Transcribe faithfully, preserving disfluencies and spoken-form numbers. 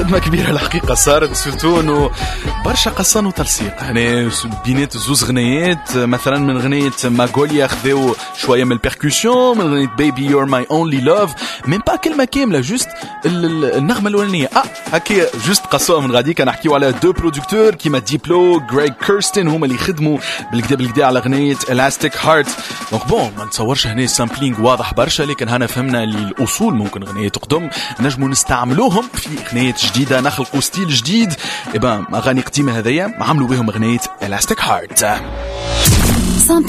خدمة كبيرة الحقيقة صارت، سورتو انه برشا قصان وتلصيق يعني بينات زوز غنيات. مثلا من غنية ماغوليا خذوا شوية من البركوسيون، من غنية بيبي يور ماي اونلي لوف، من با كلمة كاملة جوست النغمة الأولانية. اه هكي جوست قصوها من غادي. كان نحكيو على دو برودكتور كيما ديبلو غريغ كيرستن، هما اللي خدموا بالكدا بالكدا على غنية الاستيك هارت. دونك بون ما نتصورش هنا سامبلينغ واضح برشا، لكن هنا فهمنا اللي الأصول ممكن غنية تقدم نجمو نستعملوهم في غنية جديدة، نخلقوا ستيل جديد. إبا أغاني قديمة هذيا عملوا بهم غنية الاستيك هارت.